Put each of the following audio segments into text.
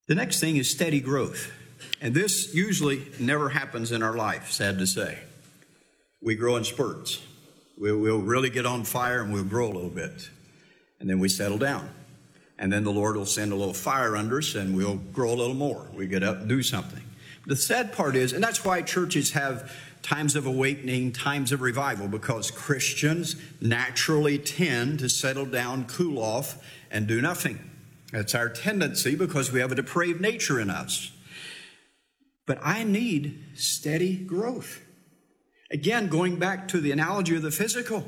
The next thing is steady growth. And this usually never happens in our life, sad to say. We grow in spurts. We'll really get on fire and we'll grow a little bit. And then we settle down. And then the Lord will send a little fire under us and we'll grow a little more. We get up and do something. The sad part is, and that's why churches have times of awakening, times of revival, because Christians naturally tend to settle down, cool off, and do nothing. That's our tendency because we have a depraved nature in us. But I need steady growth. Again, going back to the analogy of the physical.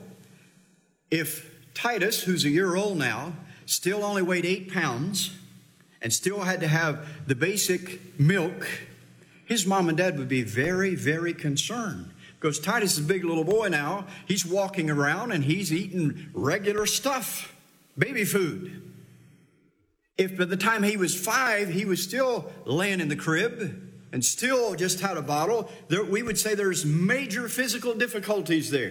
If Titus, who's a year old now, still only weighed 8 pounds and still had to have the basic milk, his mom and dad would be very, very concerned. Because Titus is a big little boy now. He's walking around and he's eating regular stuff, baby food. If by the time he was 5, he was still laying in the crib and still just had a bottle, we would say there's major physical difficulties there.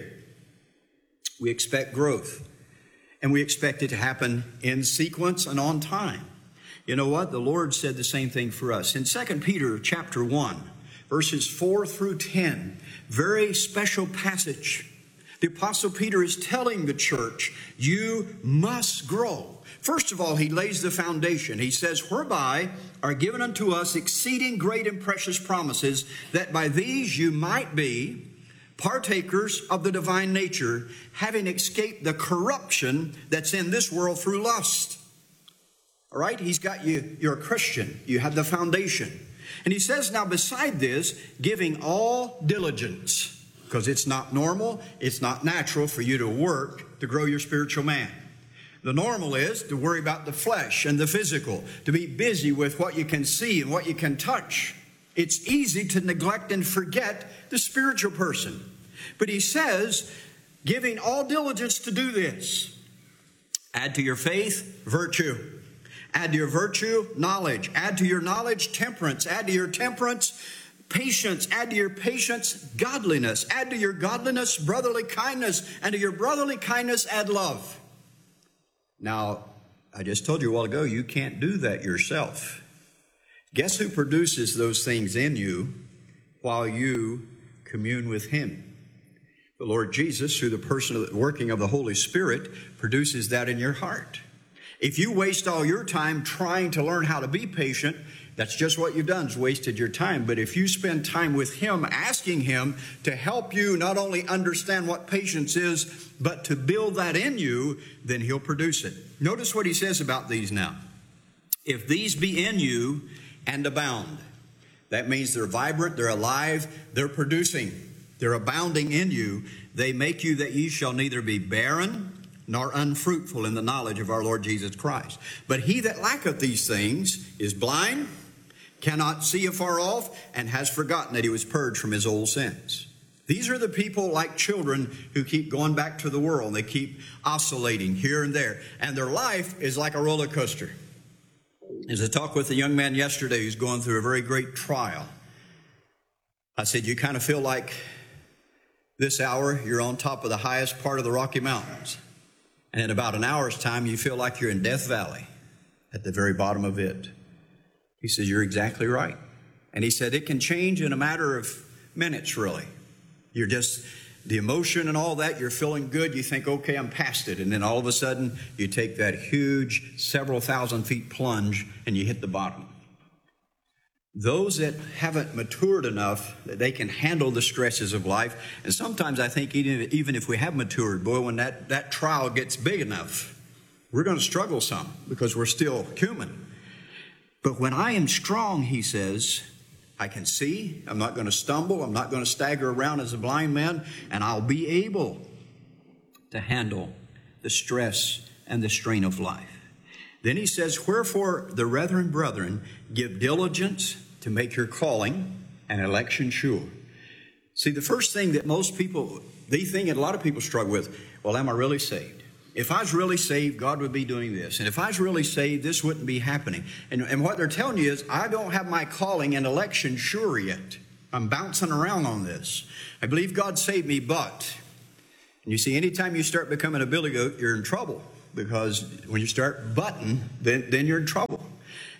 We expect growth, and we expect it to happen in sequence and on time. You know what? The Lord said the same thing for us. In 2 Peter chapter 1, verses 4 through 10, very special passage. The Apostle Peter is telling the church, you must grow. First of all, he lays the foundation. He says, whereby are given unto us exceeding great and precious promises, that by these you might be partakers of the divine nature, having escaped the corruption that's in this world through lust. All right? He's got you. You're a Christian. You have the foundation. And he says, now beside this, giving all diligence, because it's not normal, it's not natural for you to work to grow your spiritual man. The normal is to worry about the flesh and the physical, to be busy with what you can see and what you can touch. It's easy to neglect and forget the spiritual person. But he says, giving all diligence to do this. Add to your faith, virtue. Add to your virtue, knowledge. Add to your knowledge, temperance. Add to your temperance, patience. Add to your patience, godliness. Add to your godliness, brotherly kindness. And to your brotherly kindness, add love. Now, I just told you a while ago, you can't do that yourself. Guess who produces those things in you while you commune with Him? The Lord Jesus, through the person of the working of the Holy Spirit, produces that in your heart. If you waste all your time trying to learn how to be patient, that's just what you've done, is wasted your time. But if you spend time with Him, asking Him to help you not only understand what patience is, but to build that in you, then He'll produce it. Notice what He says about these now. If these be in you and abound, that means they're vibrant, they're alive, they're producing, they're abounding in you. They make you that ye shall neither be barren nor unfruitful in the knowledge of our Lord Jesus Christ. But he that lacketh these things is blind, cannot see afar off, and has forgotten that he was purged from his old sins. These are the people like children who keep going back to the world. They keep oscillating here and there. And their life is like a roller coaster. As I talked with a young man yesterday who's going through a very great trial, I said, you kind of feel like this hour you're on top of the highest part of the Rocky Mountains. And in about an hour's time, you feel like you're in Death Valley at the very bottom of it. He says, you're exactly right. And he said, it can change in a matter of minutes, really. You're just, the emotion and all that, you're feeling good. You think, okay, I'm past it. And then all of a sudden, you take that huge several thousand feet plunge and you hit the bottom. Those that haven't matured enough that they can handle the stresses of life, and sometimes I think even if we have matured, boy, when that trial gets big enough, we're going to struggle some because we're still human. But when I am strong, he says, I can see, I'm not going to stumble, I'm not going to stagger around as a blind man, and I'll be able to handle the stress and the strain of life. Then he says, wherefore the brethren, give diligence to make your calling and election sure. See, the first thing that most people, they think, and a lot of people struggle with, well, am I really saved? If I was really saved, God would be doing this. And if I was really saved, this wouldn't be happening. And what they're telling you is, I don't have my calling and election sure yet. I'm bouncing around on this. I believe God saved me, but. And you see, anytime you start becoming a billy goat, you're in trouble. Because when you start butting, then you're in trouble.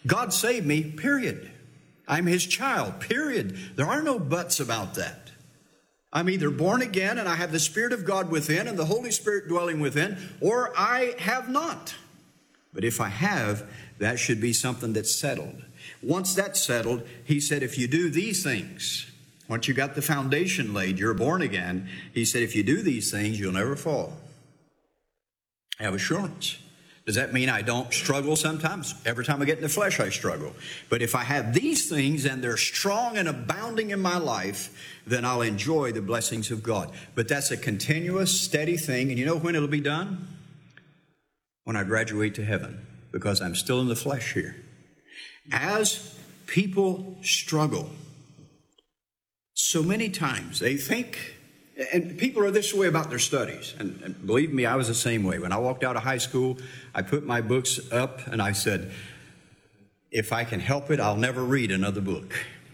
God saved me, period. I'm His child, period. There are no buts about that. I'm either born again and I have the Spirit of God within and the Holy Spirit dwelling within, or I have not. But if I have, that should be something that's settled. Once that's settled, He said, if you do these things, once you got the foundation laid, you're born again, He said, if you do these things, you'll never fall. I have assurance. Does that mean I don't struggle sometimes? Every time I get in the flesh, I struggle. But if I have these things and they're strong and abounding in my life, then I'll enjoy the blessings of God. But that's a continuous, steady thing. And you know when it'll be done? When I graduate to heaven, because I'm still in the flesh here. As people struggle, so many times they think, and people are this way about their studies. And believe me, I was the same way. When I walked out of high school, I put my books up and I said, if I can help it, I'll never read another book.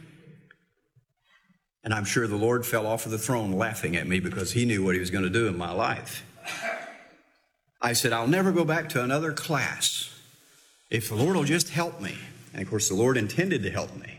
And I'm sure the Lord fell off of the throne laughing at me because He knew what He was going to do in my life. I said, I'll never go back to another class if the Lord will just help me. And of course, the Lord intended to help me.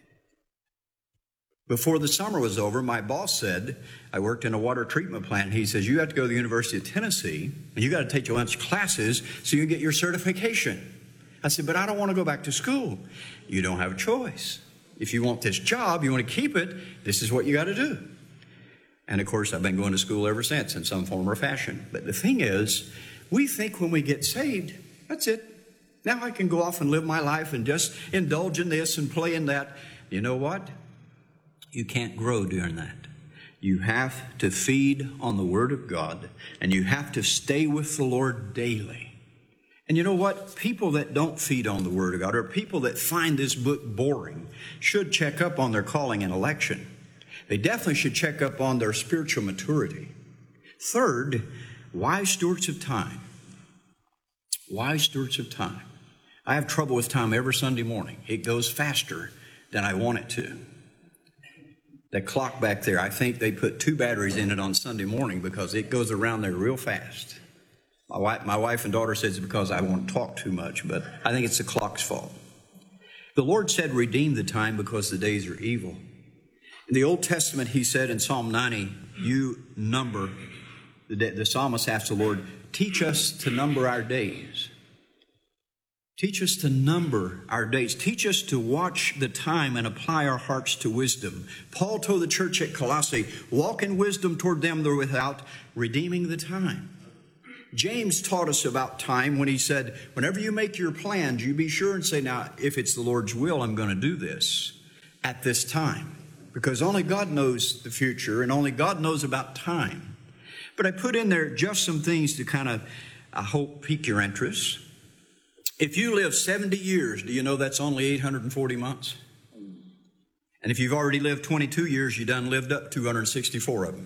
Before the summer was over, my boss said, I worked in a water treatment plant. He says, you have to go to the University of Tennessee, and you got to take a bunch of classes so you can get your certification. I said, but I don't want to go back to school. You don't have a choice. If you want this job, you want to keep it, this is what you got to do. And of course, I've been going to school ever since in some form or fashion. But the thing is, we think when we get saved, that's it. Now I can go off and live my life and just indulge in this and play in that. You know what? You can't grow during that. You have to feed on the Word of God, and you have to stay with the Lord daily. And you know what? People that don't feed on the Word of God, or people that find this book boring, should check up on their calling and election. They definitely should check up on their spiritual maturity. Third, wise stewards of time. Wise stewards of time. I have trouble with time every Sunday morning. It goes faster than I want it to. That clock back there, I think they put 2 batteries in it on Sunday morning because it goes around there real fast. My wife and daughter says it's because I won't talk too much, but I think it's the clock's fault. The Lord said, redeem the time because the days are evil. In the Old Testament, He said in Psalm 90, you number, the psalmist asked the Lord, teach us to number our days. Teach us to number our days. Teach us to watch the time and apply our hearts to wisdom. Paul told the church at Colossae, walk in wisdom toward them that are without, redeeming the time. James taught us about time when he said, whenever you make your plans, you be sure and say, now, if it's the Lord's will, I'm going to do this at this time. Because only God knows the future and only God knows about time. But I put in there just some things to kind of, I hope, pique your interest. If you live 70 years, do you know that's only 840 months? And if you've already lived 22 years, you done lived up 264 of them.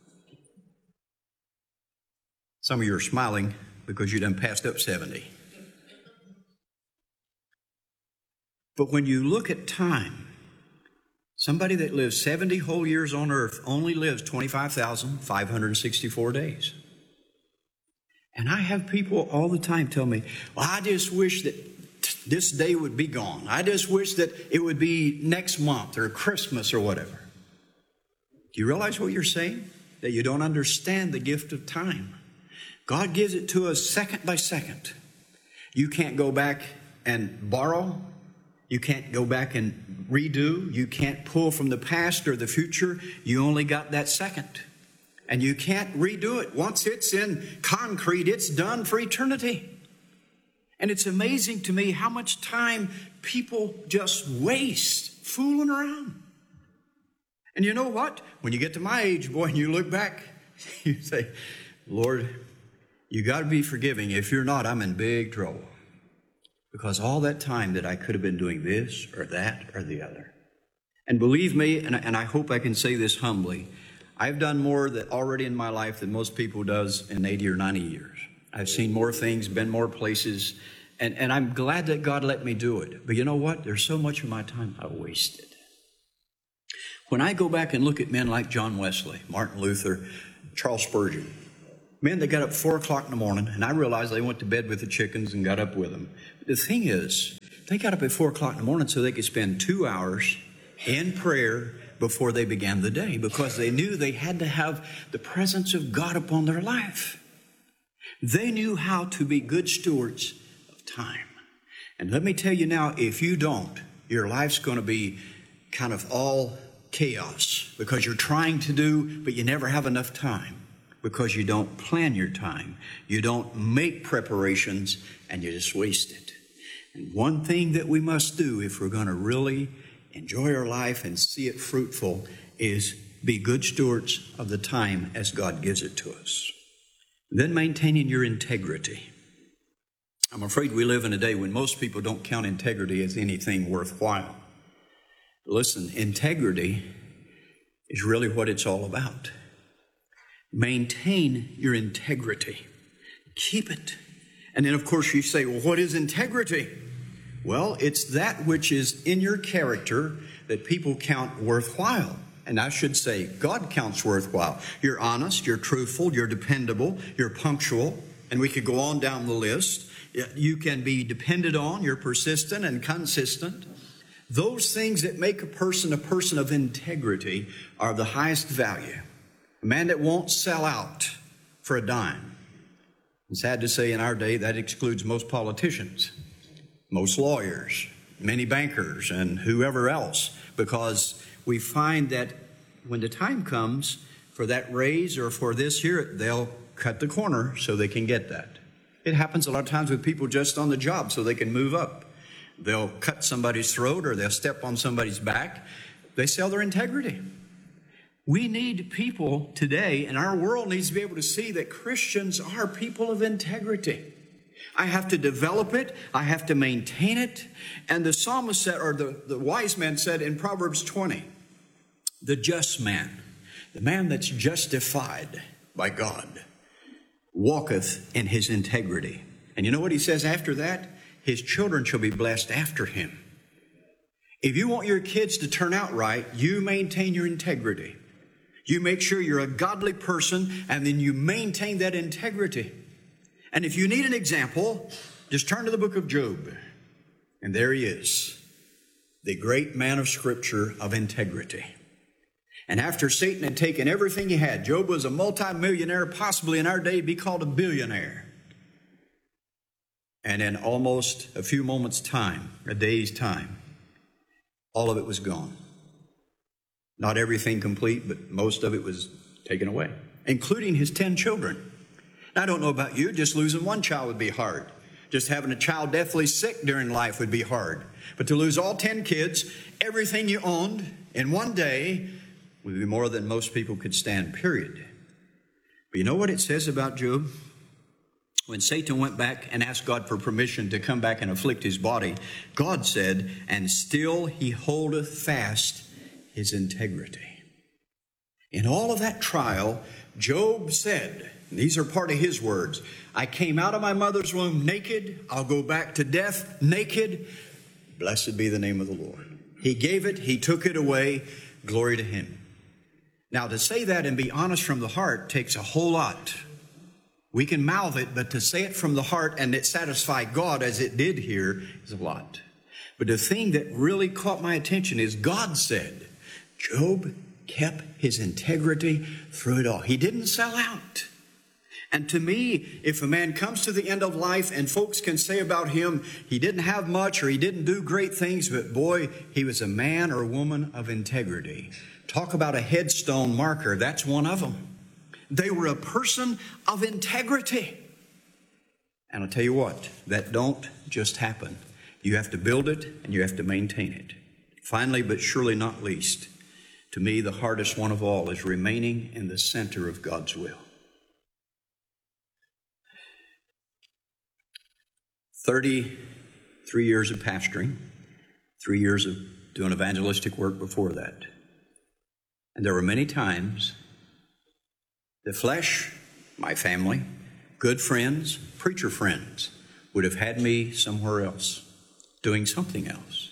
Some of you are smiling because you done passed up 70. But when you look at time, somebody that lives 70 whole years on earth only lives 25,564 days. And I have people all the time tell me, well, I just wish that this day would be gone. I just wish that it would be next month or Christmas or whatever. Do you realize what you're saying? That you don't understand the gift of time. God gives it to us second by second. You can't go back and borrow. You can't go back and redo. You can't pull from the past or the future. You only got that second. And you can't redo it. Once it's in concrete, it's done for eternity. And it's amazing to me how much time people just waste fooling around. And you know what? When you get to my age, boy, and you look back, you say, Lord, you got to be forgiving. If you're not, I'm in big trouble. Because all that time that I could have been doing this or that or the other. And believe me, and I hope I can say this humbly, I've done more that already in my life than most people does in 80 or 90 years. I've seen more things, been more places, and I'm glad that God let me do it. But you know what? There's so much of my time I wasted. When I go back and look at men like John Wesley, Martin Luther, Charles Spurgeon, men that got up 4 o'clock in the morning, and I realized they went to bed with the chickens and got up with them. The thing is, They got up at 4 o'clock in the morning so they could spend 2 hours in prayer before they began the day, because they knew they had to have the presence of God upon their life. They knew how to be good stewards of time. And let me tell you now, if you don't, your life's going to be kind of all chaos, because you're trying to do, but you never have enough time, because you don't plan your time. You don't make preparations, and you just waste it. And one thing that we must do if we're going to really enjoy our life and see it fruitful is be good stewards of the time as God gives it to us. Then maintaining your integrity. I'm afraid we live in a day when most people don't count integrity as anything worthwhile. Listen, integrity is really what it's all about. Maintain your integrity. Keep it. And then, of course, you say, well, what is integrity? Well, it's that which is in your character that people count worthwhile. And I should say, God counts worthwhile. You're honest, you're truthful, you're dependable, you're punctual, and we could go on down the list. You can be depended on, you're persistent and consistent. Those things that make a person of integrity are the highest value. A man that won't sell out for a dime. And sad to say, in our day, that excludes most politicians, most lawyers, many bankers, and whoever else, because we find that when the time comes for that raise or for this here, they'll cut the corner so they can get that. It happens a lot of times with people just on the job so they can move up. They'll cut somebody's throat or they'll step on somebody's back. They sell their integrity. We need people today, and our world needs to be able to see that Christians are people of integrity. I have to develop it. I have to maintain it. And the psalmist said, or the wise man said in Proverbs 20, the just man, the man that's justified by God, walketh in his integrity. And you know what he says after that? His children shall be blessed after him. If you want your kids to turn out right, you maintain your integrity. You make sure you're a godly person, and then you maintain that integrity. And if you need an example, just turn to the book of Job. And there he is, the great man of Scripture of integrity. And after Satan had taken everything he had, Job was a multimillionaire, possibly in our day be called a billionaire. And in almost a few moments' time, a day's time, all of it was gone. Not everything complete, but most of it was taken away, including his 10 children. Now, I don't know about you, just losing one child would be hard. Just having a child deathly sick during life would be hard. But to lose all 10 kids, everything you owned in one day would be more than most people could stand, period. But you know what it says about Job? When Satan went back and asked God for permission to come back and afflict his body, God said, and still he holdeth fast his integrity. In all of that trial, Job said, and these are part of his words, I came out of my mother's womb naked. I'll go back to death naked. Blessed be the name of the Lord. He gave it. He took it away. Glory to him. Now, to say that and be honest from the heart takes a whole lot. We can mouth it, but to say it from the heart and it satisfy God as it did here is a lot. But the thing that really caught my attention is God said, Job kept his integrity through it all. He didn't sell out. And to me, if a man comes to the end of life and folks can say about him, he didn't have much or he didn't do great things, but boy, he was a man or woman of integrity. Talk about a headstone marker. That's one of them. They were a person of integrity. And I'll tell you what, that don't just happen. You have to build it and you have to maintain it. Finally, but surely not least, to me, the hardest one of all is remaining in the center of God's will. 33 years of pastoring, 3 years of doing evangelistic work before that. And there were many times the flesh, my family, good friends, preacher friends, would have had me somewhere else, doing something else.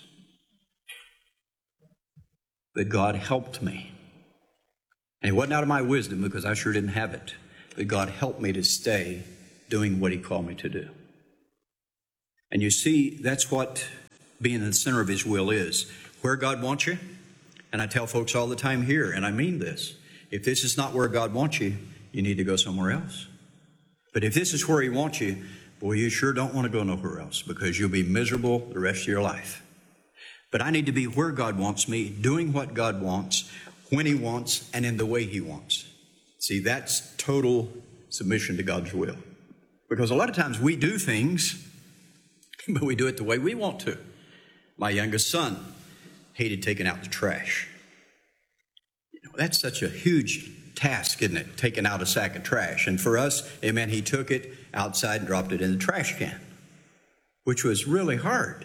But God helped me. And it wasn't out of my wisdom, because I sure didn't have it. But God helped me to stay doing what He called me to do. And you see, that's what being in the center of His will is. Where God wants you, and I tell folks all the time here, and I mean this, if this is not where God wants you, you need to go somewhere else. But if this is where He wants you, boy, you sure don't want to go nowhere else, because you'll be miserable the rest of your life. But I need to be where God wants me, doing what God wants, when He wants, and in the way He wants. See, that's total submission to God's will. Because a lot of times we do things, but we do it the way we want to. My youngest son hated taking out the trash. That's such a huge task, isn't it? Taking out a sack of trash. And for us, it meant he took it outside and dropped it in the trash can, which was really hard.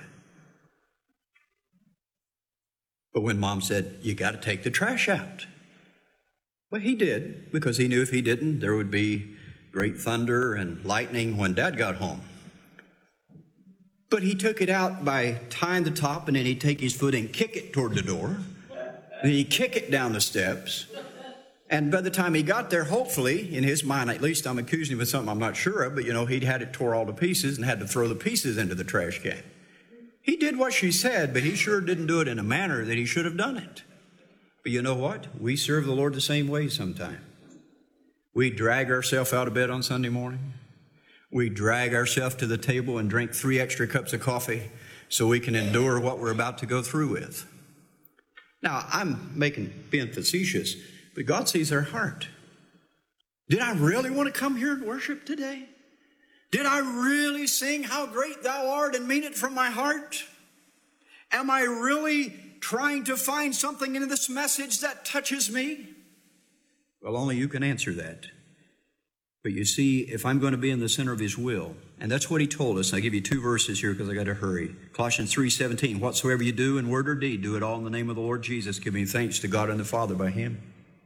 But when Mom said, you got to take the trash out. Well, he did, because he knew if he didn't, there would be great thunder and lightning when Dad got home. But he took it out by tying the top, and then he'd take his foot and kick it toward the door. And he'd kick it down the steps. And by the time he got there, hopefully, in his mind, at least I'm accusing him of something I'm not sure of, but, he'd had it tore all to pieces and had to throw the pieces into the trash can. He did what she said, but he sure didn't do it in a manner that he should have done it. But you know what? We serve the Lord the same way sometimes. We drag ourselves out of bed on Sunday morning. We drag ourselves to the table and drink 3 extra cups of coffee so we can endure what we're about to go through with. Now, I'm being facetious, but God sees our heart. Did I really want to come here and worship today? Did I really sing How Great Thou Art and mean it from my heart? Am I really trying to find something in this message that touches me? Well, only you can answer that. But you see, if I'm going to be in the center of His will, and that's what He told us. I'll give you 2 verses here because I got to hurry. Colossians 3:17, whatsoever you do in word or deed, do it all in the name of the Lord Jesus, giving thanks to God and the Father by Him.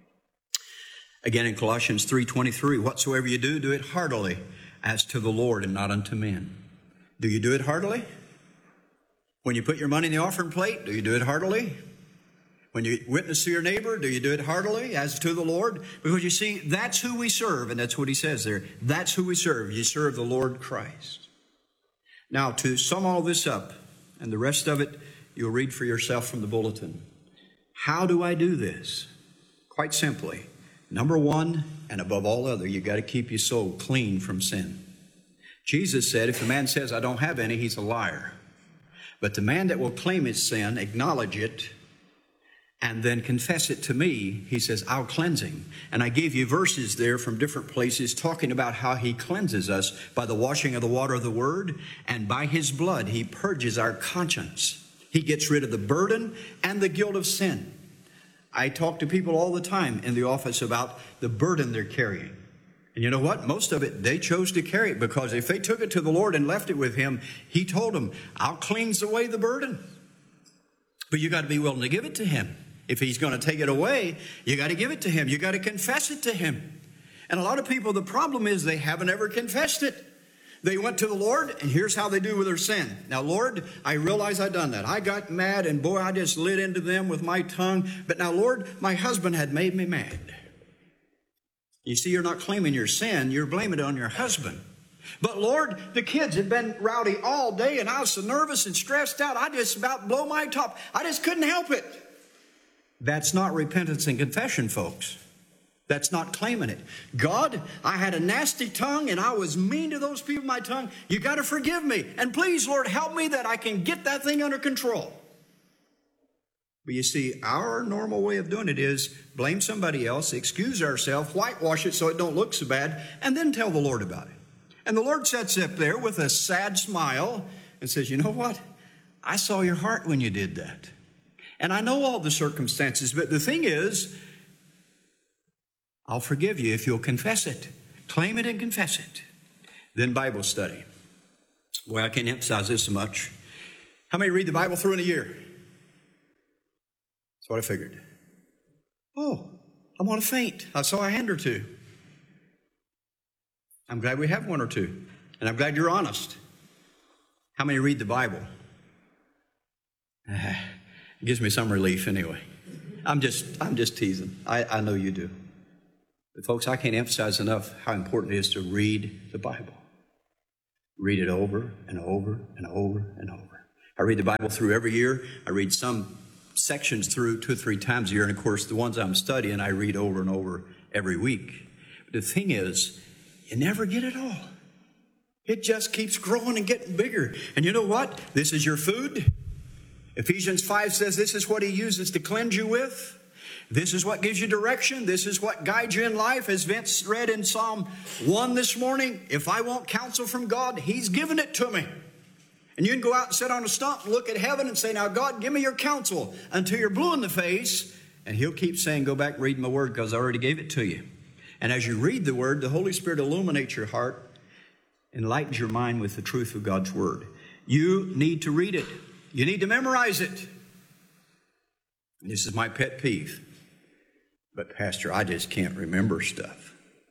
Again in Colossians 3:23, whatsoever you do, do it heartily, as to the Lord and not unto men. Do you do it heartily? When you put your money in the offering plate, do you do it heartily? When you witness to your neighbor, do you do it heartily, as to the Lord? Because you see, that's who we serve, and that's what he says there. That's who we serve. You serve the Lord Christ. Now, to sum all this up, and the rest of it you'll read for yourself from the bulletin. How do I do this? Quite simply, number 1, and above all other, you got to keep your soul clean from sin. Jesus said, if a man says, I don't have any, he's a liar. But the man that will claim his sin, acknowledge it, and then confess it to me, he says, I'll cleanse him. And I gave you verses there from different places talking about how he cleanses us by the washing of the water of the Word, and by his blood he purges our conscience. He gets rid of the burden and the guilt of sin. I talk to people all the time in the office about the burden they're carrying. And you know what? Most of it, they chose to carry it, because if they took it to the Lord and left it with Him, He told them, I'll cleanse away the burden. But you got to be willing to give it to Him. If He's going to take it away, you got to give it to Him. You got to confess it to Him. And a lot of people, the problem is they haven't ever confessed it. They went to the Lord, and here's how they do with their sin. Now, Lord, I realize I done that. I got mad, and boy, I just lit into them with my tongue. But now, Lord, my husband had made me mad. You see, you're not claiming your sin. You're blaming it on your husband. But Lord, the kids had been rowdy all day, and I was so nervous and stressed out, I just about blow my top. I just couldn't help it. That's not repentance and confession, folks. That's not claiming it. God, I had a nasty tongue, and I was mean to those people with my tongue. You got to forgive me. And please, Lord, help me that I can get that thing under control. But you see, our normal way of doing it is blame somebody else, excuse ourselves, whitewash it so it don't look so bad, and then tell the Lord about it. And the Lord sits up there with a sad smile and says, you know what? I saw your heart when you did that. And I know all the circumstances, but the thing is, I'll forgive you if you'll confess it. Claim it and confess it. Then Bible study. Boy, I can't emphasize this so much. How many read the Bible through in a year? That's what I figured. Oh, I'm going to faint. I saw a hand or two. I'm glad we have one or two. And I'm glad you're honest. How many read the Bible? It gives me some relief anyway. I'm just teasing. I know you do. But folks, I can't emphasize enough how important it is to read the Bible. Read it over and over and over and over. I read the Bible through every year. I read some sections through 2 or 3 times a year. And of course, the ones I'm studying, I read over and over every week. But the thing is, you never get it all. It just keeps growing and getting bigger. And you know what? This is your food. Ephesians 5 says this is what he uses to cleanse you with. This is what gives you direction. This is what guides you in life. As Vince read in Psalm 1 this morning, if I want counsel from God, he's given it to me. And you can go out and sit on a stump and look at heaven and say, now, God, give me your counsel until you're blue in the face. And he'll keep saying, go back and read my word because I already gave it to you. And as you read the word, the Holy Spirit illuminates your heart, enlightens your mind with the truth of God's word. You need to read it. You need to memorize it. And this is my pet peeve. But, Pastor, I just can't remember stuff.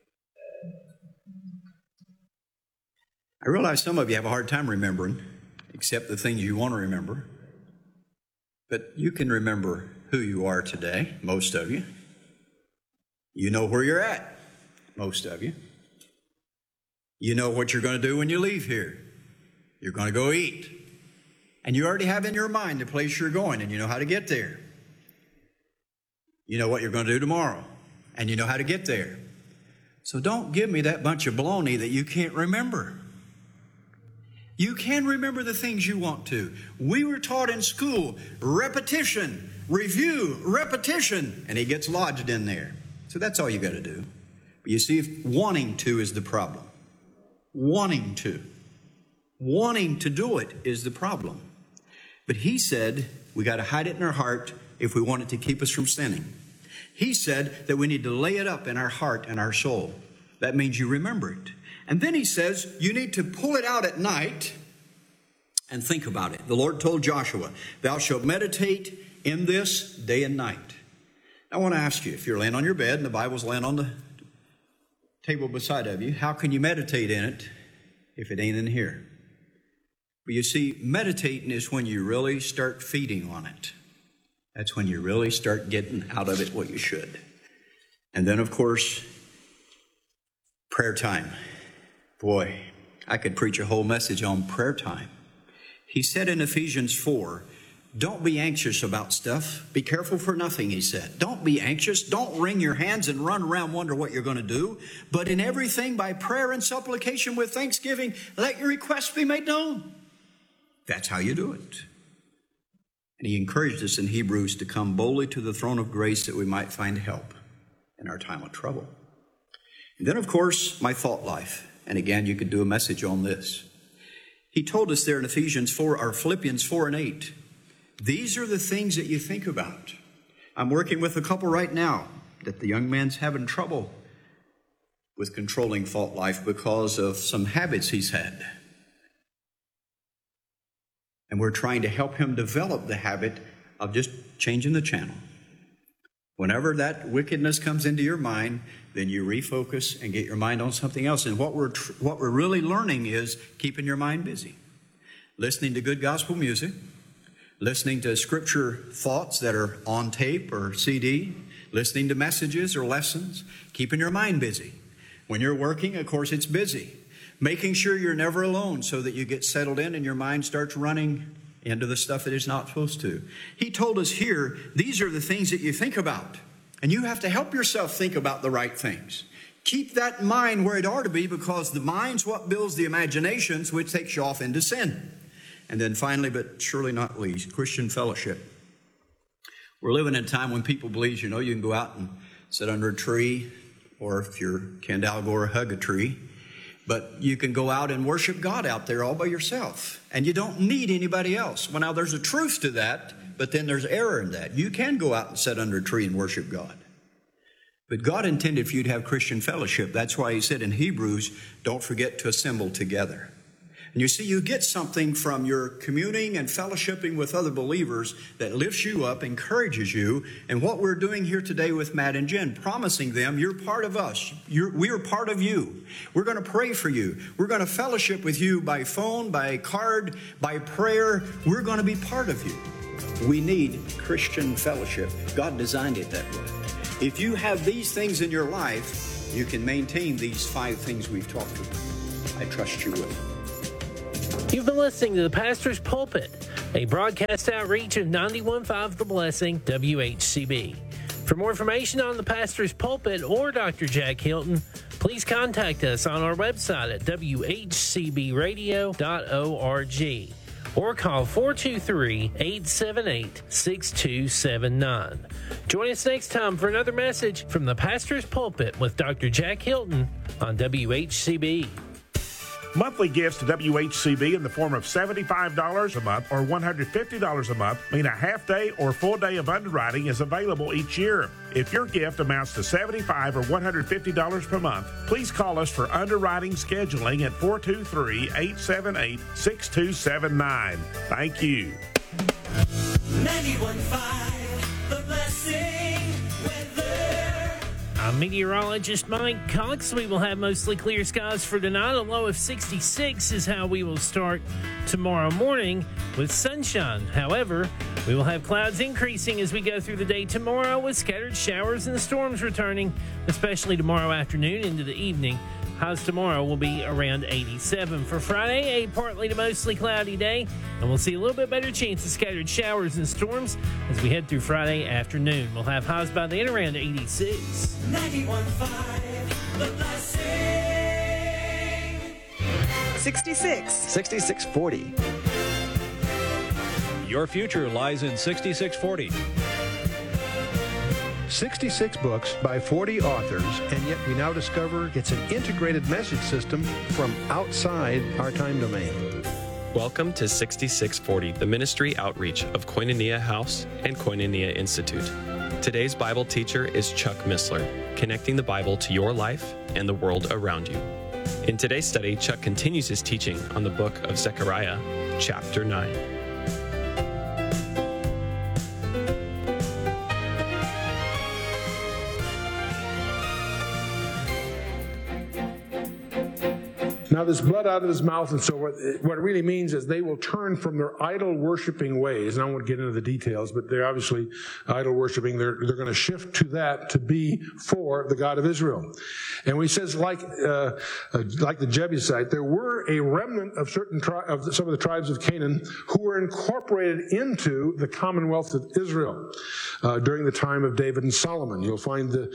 I realize some of you have a hard time remembering, except the things you want to remember. But you can remember who you are today, most of you. You know where you're at, most of you. You know what you're going to do when you leave here. You're going to go eat. And you already have in your mind the place you're going, and you know how to get there. You know what you're going to do tomorrow, and you know how to get there. So don't give me that bunch of baloney that you can't remember. You can remember the things you want to. We were taught in school, repetition, review, repetition, and it gets lodged in there. So that's all you got to do. But you see, if wanting to is the problem. Wanting to do it is the problem. But he said we got to hide it in our heart if we want it to keep us from sinning. He said that we need to lay it up in our heart and our soul. That means you remember it. And then he says you need to pull it out at night and think about it. The Lord told Joshua, thou shalt meditate in this day and night. I want to ask you, if you're laying on your bed and the Bible's laying on the table beside of you, how can you meditate in it if it ain't in here? But you see, meditating is when you really start feeding on it. That's when you really start getting out of it what you should. And then, of course, prayer time. Boy, I could preach a whole message on prayer time. He said in Ephesians 4, don't be anxious about stuff. Be careful for nothing, he said. Don't be anxious. Don't wring your hands and run around wonder what you're going to do. But in everything, by prayer and supplication with thanksgiving, let your requests be made known. That's how you do it. And he encouraged us in Hebrews to come boldly to the throne of grace that we might find help in our time of trouble. And then, of course, my thought life. And again, you could do a message on this. He told us there in Ephesians 4, or Philippians 4 and 8, these are the things that you think about. I'm working with a couple right now that the young man's having trouble with controlling thought life because of some habits he's had. And we're trying to help him develop the habit of just changing the channel. Whenever that wickedness comes into your mind, then you refocus and get your mind on something else. And what we're really learning is keeping your mind busy. Listening to good gospel music, listening to scripture thoughts that are on tape or CD, listening to messages or lessons, keeping your mind busy. When you're working, of course, it's busy. Making sure you're never alone so that you get settled in and your mind starts running into the stuff that it's not supposed to. He told us here, these are the things that you think about. And you have to help yourself think about the right things. Keep that mind where it ought to be, because the mind's what builds the imaginations, which takes you off into sin. And then finally, but surely not least, Christian fellowship. We're living in a time when people believe, you can go out and sit under a tree, or if you're Kendall Gore, hug a tree. But you can go out and worship God out there all by yourself. And you don't need anybody else. Well, now there's a truth to that, but then there's error in that. You can go out and sit under a tree and worship God. But God intended for you to have Christian fellowship. That's why he said in Hebrews, don't forget to assemble together. And you see, you get something from your communing and fellowshipping with other believers that lifts you up, encourages you. And what we're doing here today with Matt and Jen, promising them, you're part of us. We are part of you. We're going to pray for you. We're going to fellowship with you by phone, by card, by prayer. We're going to be part of you. We need Christian fellowship. God designed it that way. If you have these things in your life, you can maintain these 5 things we've talked about. I trust you will. You've been listening to The Pastor's Pulpit, a broadcast outreach of 91.5 The Blessing, WHCB. For more information on the pastor's pulpit or Dr. Jack Hilton, please contact us on our website at whcbradio.org or call 423-878-6279. Join us next time for another message from the pastor's pulpit with Dr. Jack Hilton on WHCB. Monthly gifts to WHCB in the form of $75 a month or $150 a month mean a half-day or full day of underwriting is available each year. If your gift amounts to $75 or $150 per month, please call us for underwriting scheduling at 423-878-6279. Thank you. 91.5 The Blessing weather. I'm meteorologist Mike Cox. We will have mostly clear skies for tonight. A low of 66 is how we will start tomorrow morning with sunshine. However, we will have clouds increasing as we go through the day tomorrow with scattered showers and storms returning, especially tomorrow afternoon into the evening. Highs tomorrow will be around 87. For Friday, a partly to mostly cloudy day, and we'll see a little bit better chance of scattered showers and storms as we head through Friday afternoon. We'll have highs by then around 86. 91.5 The Blessing. 66. 6640. Your future lies in 6640. 66 books by 40 authors, and yet we now discover it's an integrated message system from outside our time domain. Welcome to 6640, the ministry outreach of Koinonia House and Koinonia Institute. Today's Bible teacher is Chuck Missler, connecting the Bible to your life and the world around you. In today's study, Chuck continues his teaching on the book of Zechariah, chapter 9. Now, this blood out of his mouth, and so what it really means is they will turn from their idol-worshiping ways. And I won't get into the details, but they're obviously idol-worshiping. They're going to shift to that to be for the God of Israel. And he says, like the Jebusite, there were a remnant of some of the tribes of Canaan who were incorporated into the commonwealth of Israel during the time of David and Solomon. You'll find in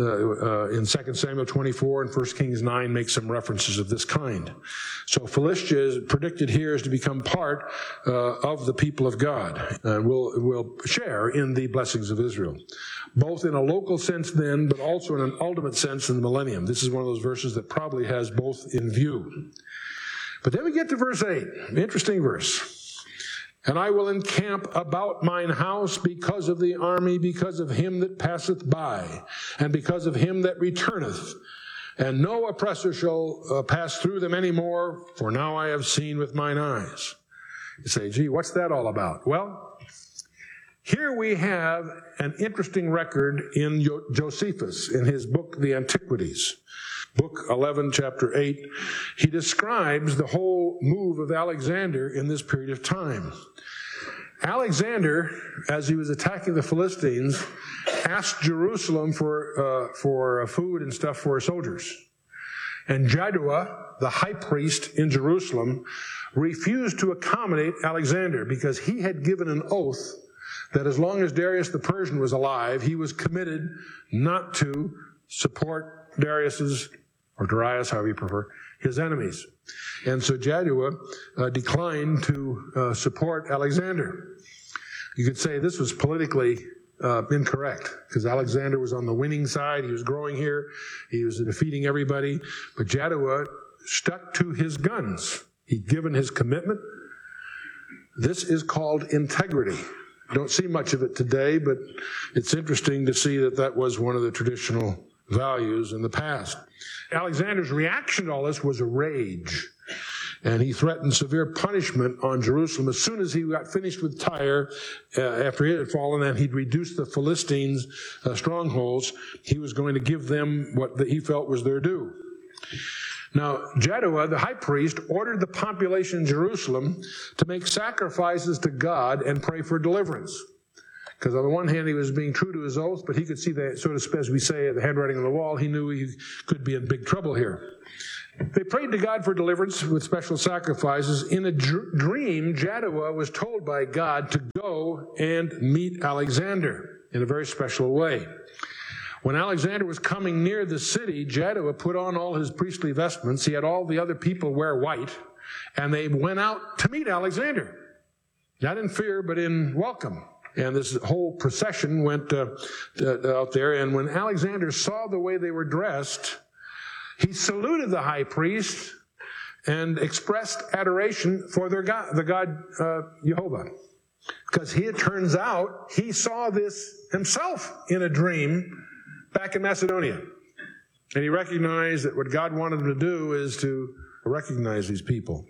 2 Samuel 24 and 1 Kings 9 make some references of this kind. So Philistia is predicted here is to become part of the people of God and will share in the blessings of Israel, both in a local sense then, but also in an ultimate sense in the millennium. This is one of those verses that probably has both in view. But then we get to verse 8, interesting verse. And I will encamp about mine house because of the army, because of him that passeth by, and because of him that returneth. And no oppressor shall pass through them any more, for now I have seen with mine eyes. You say, gee, what's that all about? Well, here we have an interesting record in Josephus, in his book, The Antiquities. Book 11, chapter 8. He describes the whole move of Alexander in this period of time. Alexander, as he was attacking the Philistines, asked Jerusalem for food and stuff for his soldiers. And Jaddua, the high priest in Jerusalem, refused to accommodate Alexander because he had given an oath that as long as Darius the Persian was alive, he was committed not to support Darius's, or Darius, however you prefer, his enemies. And so Jaddua declined to support Alexander. You could say this was politically incorrect, because Alexander was on the winning side. He was growing here. He was defeating everybody. But Jaddua stuck to his guns. He'd given his commitment. This is called integrity. Don't see much of it today, but it's interesting to see that that was one of the traditional values in the past. Alexander's reaction to all this was a rage. And he threatened severe punishment on Jerusalem as soon as he got finished with Tyre, after it had fallen, and he'd reduced the Philistines' strongholds. He was going to give them what he felt was their due. Now, Jaddua, the high priest, ordered the population in Jerusalem to make sacrifices to God and pray for deliverance. Because on the one hand, he was being true to his oath, but he could see that, sort of as we say, the handwriting on the wall. He knew he could be in big trouble here. They prayed to God for deliverance with special sacrifices. In a dream, Jaddua was told by God to go and meet Alexander in a very special way. When Alexander was coming near the city, Jaddua put on all his priestly vestments. He had all the other people wear white, and they went out to meet Alexander. Not in fear, but in welcome. And this whole procession went out there, and when Alexander saw the way they were dressed, he saluted the high priest and expressed adoration for their God, the God Jehovah. Because it turns out he saw this himself in a dream back in Macedonia. And he recognized that what God wanted him to do is to recognize these people.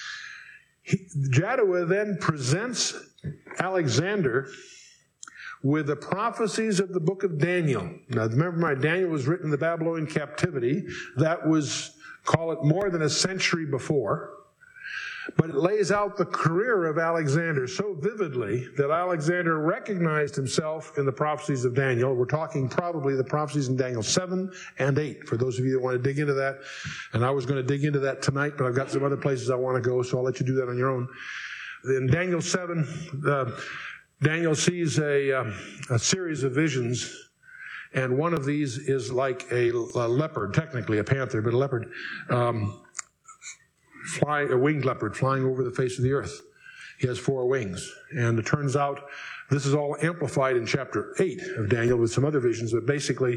Jaddua then presents Alexander with the prophecies of the book of Daniel. Now, remember, Daniel was written in the Babylonian captivity. That was, call it, more than a century before. But it lays out the career of Alexander so vividly that Alexander recognized himself in the prophecies of Daniel. We're talking probably the prophecies in Daniel 7 and 8, for those of you that want to dig into that. And I was going to dig into that tonight, but I've got some other places I want to go, so I'll let you do that on your own. In Daniel 7, Daniel sees a series of visions, and one of these is like a leopard, technically a panther, but a leopard, a winged leopard flying over the face of the earth. He has 4 wings. And it turns out this is all amplified in chapter 8 of Daniel with some other visions, but basically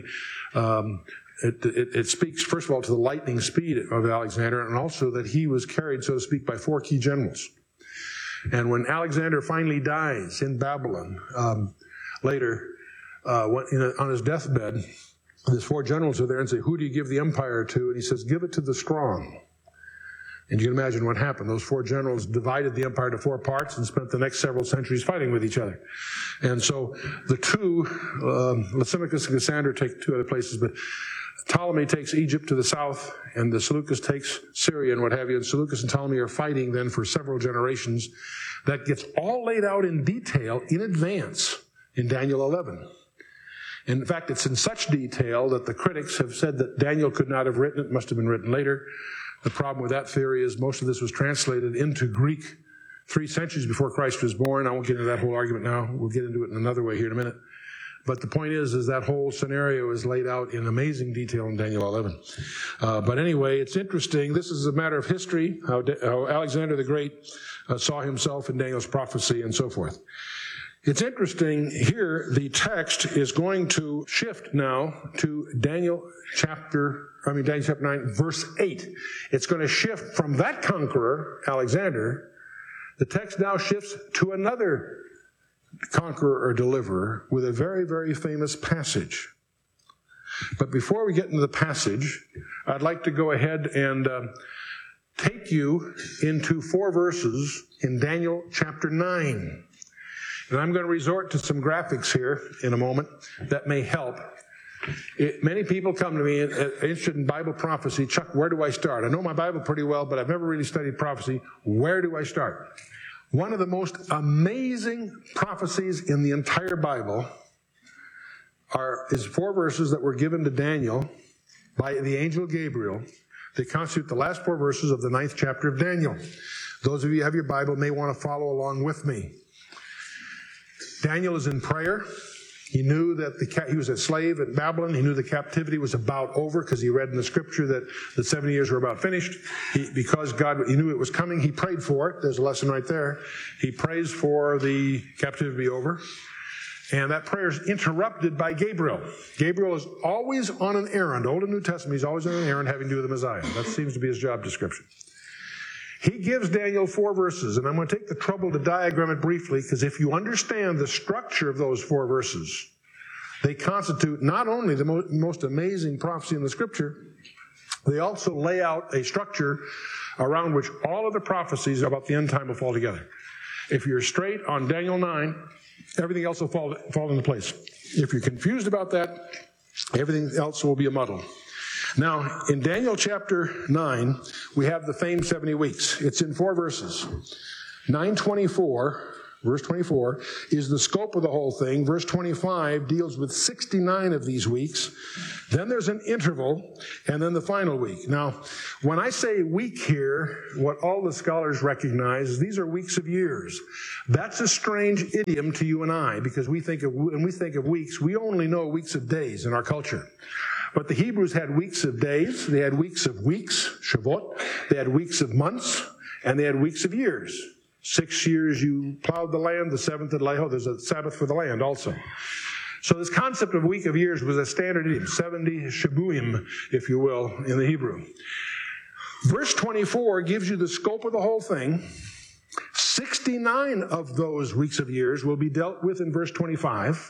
it speaks, first of all, to the lightning speed of Alexander, and also that he was carried, so to speak, by 4 key generals. And when Alexander finally dies in Babylon, later, on his deathbed, his 4 generals are there and say, "Who do you give the empire to?" And he says, "Give it to the strong." And you can imagine what happened. Those 4 generals divided the empire to 4 parts and spent the next several centuries fighting with each other. And so the 2, Lysimachus and Cassander take 2 other places, but Ptolemy takes Egypt to the south, and the Seleucus takes Syria and what have you. And Seleucus and Ptolemy are fighting then for several generations. That gets all laid out in detail in advance in Daniel 11. And in fact, it's in such detail that the critics have said that Daniel could not have written it, must have been written later. The problem with that theory is most of this was translated into Greek 3 centuries before Christ was born. I won't get into that whole argument now. We'll get into it in another way here in a minute. But the point is that whole scenario is laid out in amazing detail in Daniel 11. But anyway, it's interesting. This is a matter of history, how Alexander the Great saw himself in Daniel's prophecy and so forth. It's interesting here, the text is going to shift now to Daniel chapter 9, verse 8. It's going to shift from that conqueror, Alexander. The text now shifts to another conqueror or deliverer with a very, very famous passage. But before we get into the passage, I'd like to go ahead and take you into 4 verses in Daniel chapter 9. And I'm going to resort to some graphics here in a moment that may help. Many people come to me interested in Bible prophecy. "Chuck, where do I start? I know my Bible pretty well, but I've never really studied prophecy. Where do I start?" One of the most amazing prophecies in the entire Bible is 4 verses that were given to Daniel by the angel Gabriel. They constitute the last 4 verses of the 9th chapter of Daniel. Those of you who have your Bible may want to follow along with me. Daniel is in prayer. He knew that he was a slave in Babylon. He knew the captivity was about over because he read in the scripture that the 70 years were about finished. Because he knew it was coming, he prayed for it. There's a lesson right there. He prays for the captivity to be over. And that prayer is interrupted by Gabriel. Gabriel is always on an errand. Old and New Testament, he's always on an errand having to do with the Messiah. That seems to be his job description. He gives Daniel 4 verses, and I'm going to take the trouble to diagram it briefly, because if you understand the structure of those 4 verses, they constitute not only the most amazing prophecy in the Scripture, they also lay out a structure around which all of the prophecies about the end time will fall together. If you're straight on Daniel 9, everything else will fall into place. If you're confused about that, everything else will be a muddle. Now, in Daniel chapter 9, we have the famed 70 weeks. It's in 4 verses. 9:24, verse 24, is the scope of the whole thing. Verse 25 deals with 69 of these weeks. Then there's an interval, and then the final week. Now, when I say week here, what all the scholars recognize is these are weeks of years. That's a strange idiom to you and I, because when we think of weeks, we only know weeks of days in our culture. But the Hebrews had weeks of days, they had weeks of weeks, Shavuot, they had weeks of months, and they had weeks of years. 6 years you plowed the land, the seventh at Leho, there's a Sabbath for the land also. So this concept of week of years was a standard idiom, 70 Shabuim, if you will, in the Hebrew. Verse 24 gives you the scope of the whole thing. 69 of those weeks of years will be dealt with in verse 25.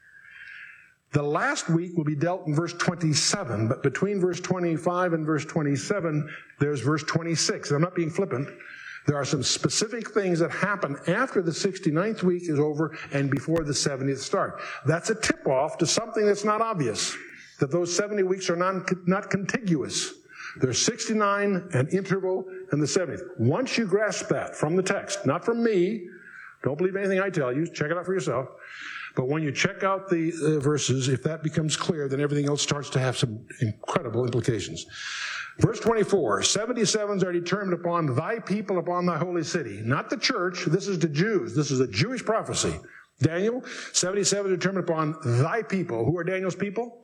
The last week will be dealt in verse 27, but between verse 25 and verse 27, there's verse 26. And I'm not being flippant. There are some specific things that happen after the 69th week is over and before the 70th start. That's a tip-off to something that's not obvious, that those 70 weeks are not contiguous. There's 69, an interval, and the 70th. Once you grasp that from the text, not from me, don't believe anything I tell you, check it out for yourself. But when you check out the verses, if that becomes clear, then everything else starts to have some incredible implications. Verse 24, 77s are determined upon thy people, upon thy holy city. Not the church, this is the Jews. This is a Jewish prophecy. Daniel, 77 are determined upon thy people. Who are Daniel's people?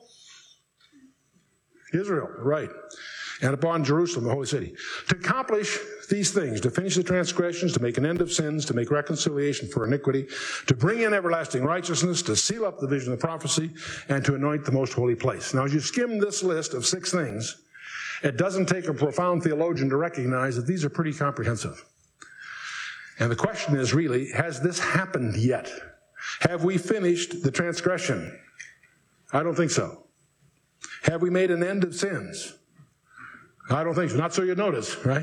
Israel, right. And upon Jerusalem, the holy city, to accomplish these things, to finish the transgressions, to make an end of sins, to make reconciliation for iniquity, to bring in everlasting righteousness, to seal up the vision of prophecy, and to anoint the most holy place. Now, as you skim this list of 6 things, it doesn't take a profound theologian to recognize that these are pretty comprehensive. And the question is really, has this happened yet? Have we finished the transgression? I don't think so. Have we made an end of sins? I don't think so. Not so you'd notice, right?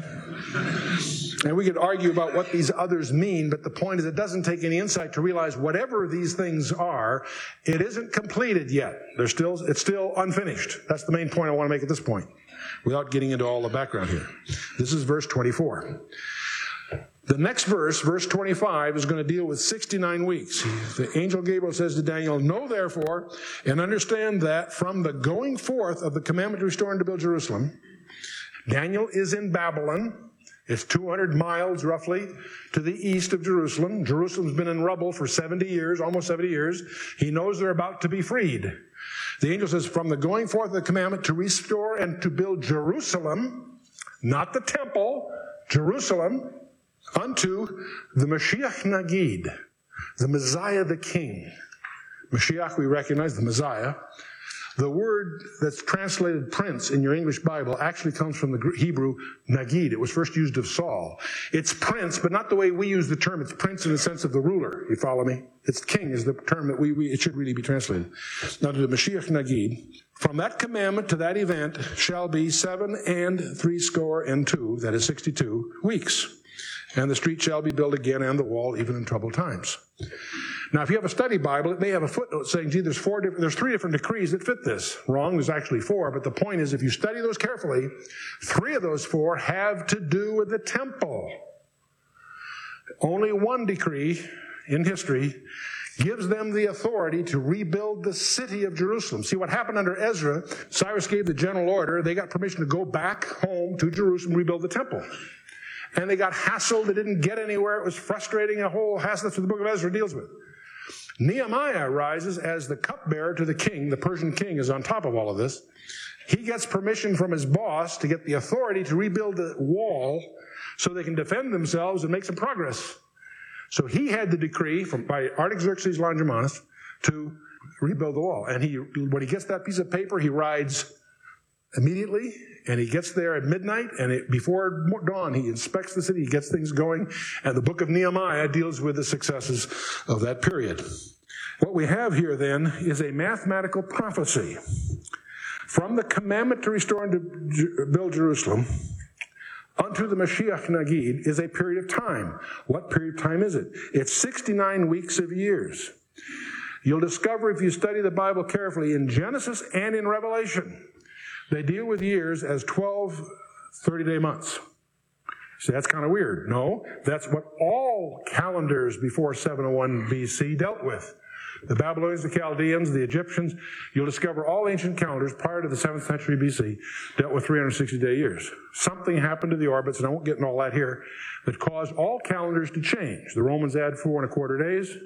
And we could argue about what these others mean, but the point is it doesn't take any insight to realize whatever these things are, it isn't completed yet. It's still unfinished. That's the main point I want to make at this point, without getting into all the background here. This is verse 24. The next verse, verse 25, is going to deal with 69 weeks. The angel Gabriel says to Daniel, know therefore and understand that from the going forth of the commandment to restore and to build Jerusalem, Daniel is in Babylon. It's 200 miles roughly to the east of Jerusalem. Jerusalem's been in rubble for 70 years, almost 70 years. He knows they're about to be freed. The angel says, from the going forth of the commandment to restore and to build Jerusalem, not the temple, Jerusalem, unto the Mashiach Nagid, the Messiah, the King. Mashiach, we recognize, the Messiah. The word that's translated prince in your English Bible actually comes from the Hebrew Nagid. It was first used of Saul. It's prince, but not the way we use the term. It's prince in the sense of the ruler. You follow me? It's king is the term that it should really be translated. Now to the Mashiach Nagid, from that commandment to that event shall be 72, that is 62 weeks. And the street shall be built again and the wall even in troubled times. Now, if you have a study Bible, it may have a footnote saying, gee, there's 3 different decrees that fit this. Wrong, there's actually 4, but the point is, if you study those carefully, 3 of those 4 have to do with the temple. Only 1 decree in history gives them the authority to rebuild the city of Jerusalem. See, what happened under Ezra, Cyrus gave the general order, they got permission to go back home to Jerusalem, rebuild the temple. And they got hassled, they didn't get anywhere, it was frustrating, a whole hassle. That's what the book of Ezra deals with. Nehemiah rises as the cupbearer to the king. The Persian king is on top of all of this. He gets permission from his boss to get the authority to rebuild the wall so they can defend themselves and make some progress. So he had the decree by Artaxerxes Longimanus to rebuild the wall. And when he gets that piece of paper, he rides immediately, and he gets there at midnight, and before dawn, he inspects the city, he gets things going, and the book of Nehemiah deals with the successes of that period. What we have here, then, is a mathematical prophecy. From the commandment to restore and to build Jerusalem unto the Mashiach Nagid is a period of time. What period of time is it? It's 69 weeks of years. You'll discover, if you study the Bible carefully, in Genesis and in Revelation, they deal with years as 12 30-day months. See, that's kind of weird. No, that's what all calendars before 701 BC dealt with. The Babylonians, the Chaldeans, the Egyptians, you'll discover all ancient calendars prior to the 7th century BC dealt with 360-day years. Something happened to the orbits, and I won't get into all that here, that caused all calendars to change. The Romans add 4¼ days.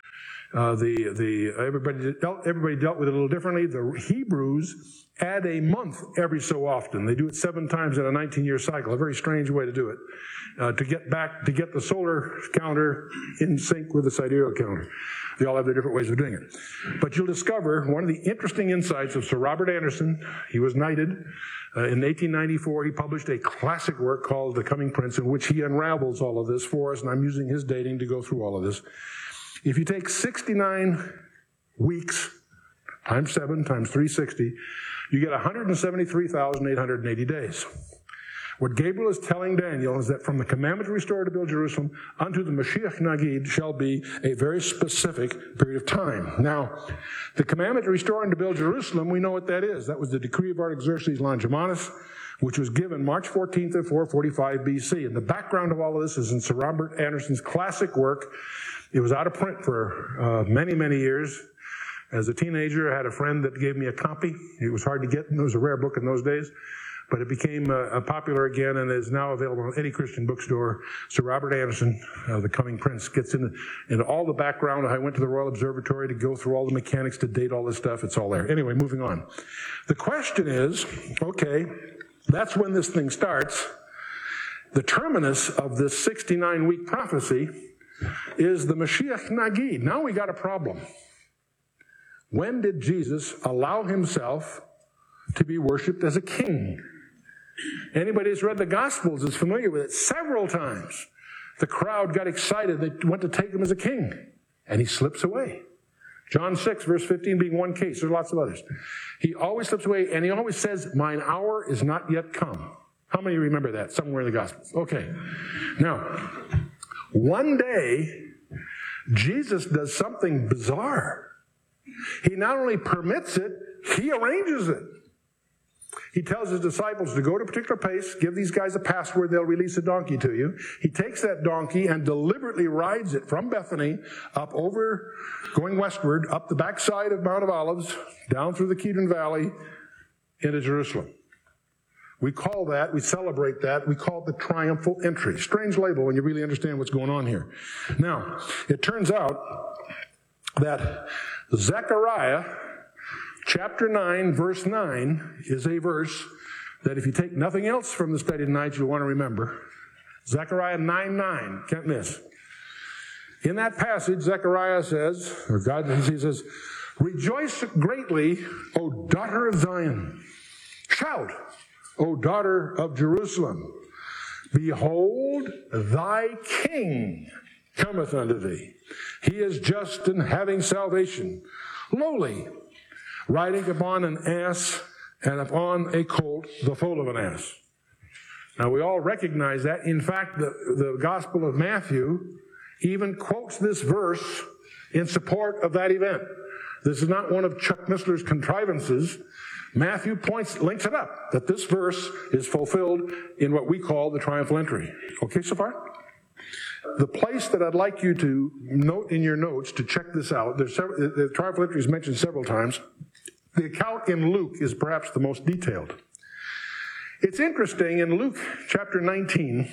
Everybody dealt with it a little differently. The Hebrews add a month every so often. They do it 7 times in a 19-year cycle. A very strange way to do it. To get the solar calendar in sync with the sidereal calendar. They all have their different ways of doing it. But you'll discover one of the interesting insights of Sir Robert Anderson. He was knighted. In 1894, he published a classic work called The Coming Prince, in which he unravels all of this for us, and I'm using his dating to go through all of this. If you take 69 weeks times 7 times 360, you get 173,880 days. What Gabriel is telling Daniel is that from the commandment to restore to build Jerusalem unto the Mashiach Nagid shall be a very specific period of time. Now, the commandment to restore and to build Jerusalem, we know what that is. That was the decree of Artaxerxes Longimanus, which was given March 14th of 445 BC. And the background of all of this is in Sir Robert Anderson's classic work. It was out of print for many, many years. As a teenager, I had a friend that gave me a copy. It was hard to get. It was a rare book in those days. But it became popular again and is now available in any Christian bookstore. Sir Robert Anderson, The Coming Prince, gets into all the background. I went to the Royal Observatory to go through all the mechanics to date all this stuff. It's all there. Anyway, moving on. The question is, okay, that's when this thing starts. The terminus of this 69-week prophecy is the Mashiach Nagid. Now we got a problem. When did Jesus allow himself to be worshipped as a king? Anybody who's read the Gospels is familiar with it. Several times the crowd got excited. They went to take him as a king, and he slips away. John 6, verse 15 being one case. There's lots of others. He always slips away, and he always says, mine hour is not yet come. How many remember that somewhere in the Gospels? Okay. Now, one day, Jesus does something bizarre. He not only permits it, he arranges it. He tells his disciples to go to a particular place, give these guys a password, they'll release a donkey to you. He takes that donkey and deliberately rides it from Bethany up over, going westward, up the backside of Mount of Olives, down through the Kidron Valley, into Jerusalem. We celebrate that, we call it the triumphal entry. Strange label when you really understand what's going on here. Now, it turns out that Zechariah chapter 9, verse 9 is a verse that if you take nothing else from the study tonight, you'll want to remember. Zechariah 9:9, can't miss. In that passage, Zechariah says, he says, rejoice greatly, O daughter of Zion. Shout, O daughter of Jerusalem. Behold, thy king cometh unto thee. He is just and having salvation, lowly, riding upon an ass and upon a colt, the foal of an ass. Now, we all recognize that. In fact, the Gospel of Matthew even quotes this verse in support of that event. This is not one of Chuck Missler's contrivances. Matthew links it up, that this verse is fulfilled in what we call the triumphal entry. Okay, so far? The place that I'd like you to note in your notes to check this out, the triumphal entry is mentioned several times. The account in Luke is perhaps the most detailed. It's interesting, in Luke chapter 19,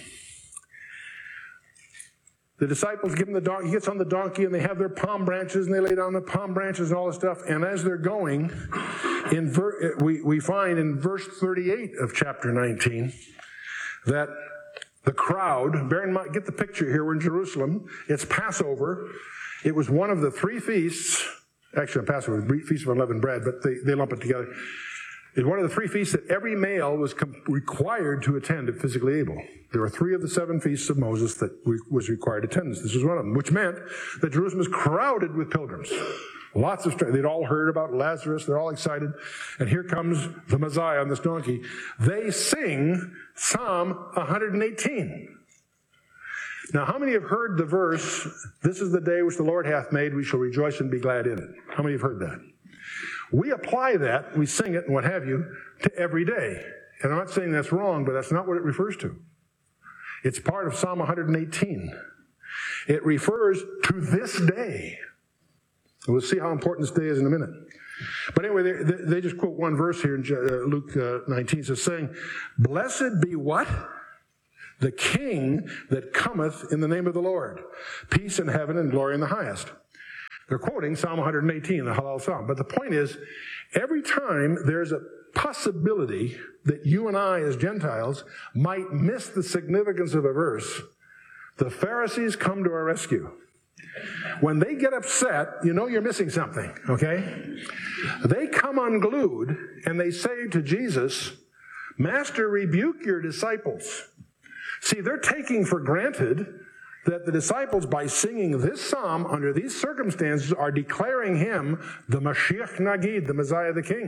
the disciples give him the donkey, he gets on the donkey, and they have their palm branches, and they lay down the palm branches and all this stuff. And as they're going, we find in verse 38 of chapter 19 that the crowd, bear in mind, get the picture here, we're in Jerusalem, it's Passover. It was one of the 3 feasts, actually Passover, Feast of Unleavened Bread, but they lump it together. It's one of the 3 feasts that every male was required to attend if physically able. There were 3 of the 7 feasts of Moses that was required attendance. This was one of them, which meant that Jerusalem was crowded with pilgrims. Lots of they'd all heard about Lazarus. They're all excited. And here comes the Messiah on this donkey. They sing Psalm 118. Now, how many have heard the verse, this is the day which the Lord hath made, we shall rejoice and be glad in it? How many have heard that? We apply that, we sing it and what have you, to every day. And I'm not saying that's wrong, but that's not what it refers to. It's part of Psalm 118. It refers to this day. We'll see how important this day is in a minute. But anyway, they just quote one verse here in Luke 19. It says, saying, blessed be what? The King that cometh in the name of the Lord. Peace in heaven and glory in the highest. They're quoting Psalm 118, the Hallel Psalm. But the point is, every time there's a possibility that you and I as Gentiles might miss the significance of a verse, the Pharisees come to our rescue. When they get upset, you know you're missing something, okay? They come unglued and they say to Jesus, Master, rebuke your disciples. See, they're taking for granted that the disciples, by singing this psalm under these circumstances, are declaring him the Mashiach Nagid, the Messiah, the King.